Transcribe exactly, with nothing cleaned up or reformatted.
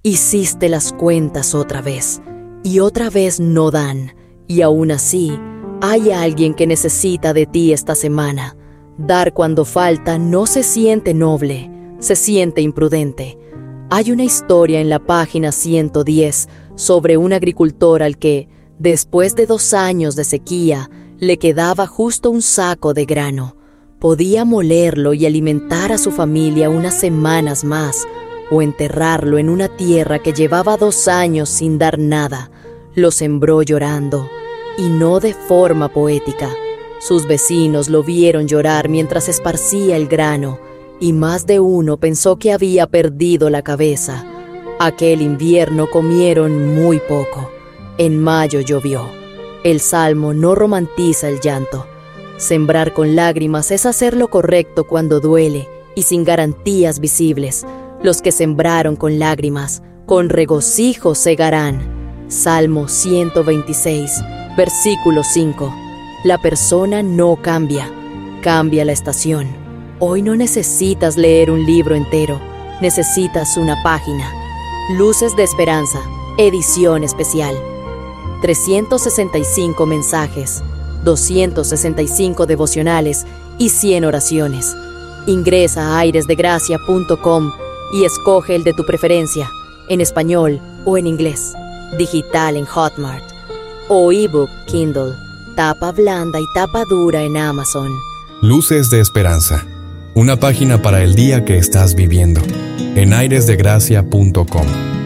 Hiciste las cuentas otra vez, y otra vez no dan, y aún así, hay alguien que necesita de ti esta semana. Dar cuando falta no se siente noble, se siente imprudente. Hay una historia en la página ciento diez sobre un agricultor al que, después de dos años de sequía, le quedaba justo un saco de grano. Podía molerlo y alimentar a su familia unas semanas más, o enterrarlo en una tierra que llevaba dos años sin dar nada. Lo sembró llorando, y no de forma poética. Sus vecinos lo vieron llorar mientras esparcía el grano, y más de uno pensó que había perdido la cabeza. Aquel invierno comieron muy poco. En mayo llovió. El salmo no romantiza el llanto. Sembrar con lágrimas es hacer lo correcto cuando duele y sin garantías visibles. Los que sembraron con lágrimas, con regocijo segarán. Salmo ciento veintiséis, versículo cinco. La persona no cambia, cambia la estación. Hoy no necesitas leer un libro entero, necesitas una página. Luces de Esperanza, edición especial. trescientos sesenta y cinco mensajes, doscientos sesenta y cinco devocionales y cien oraciones. Ingresa a aires de gracia punto com y escoge el de tu preferencia, en español o en inglés, digital en Hotmart, o ebook Kindle, tapa blanda y tapa dura en Amazon. Luces de Esperanza, una página para el día que estás viviendo, en aires de gracia punto com.